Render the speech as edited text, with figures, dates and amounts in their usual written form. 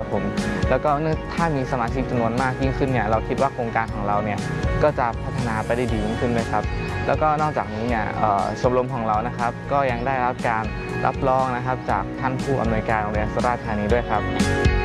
ผมแล้วก็ถ้ามีสมาชิกจำนวนมากยิ่งขึ้นเนี่ยเราคิดว่าโครงการของเราเนี่ยก็จะพัฒนาไปได้ดียิ่งขึ้นเลยครับแล้วก็นอกจากนี้เนี่ยชมรมของเรานะครับก็ยังได้รับการรับรองนะครับจากท่านผู้อำนวยการโรงเรียนสุราษฎร์ธานีด้วยครับ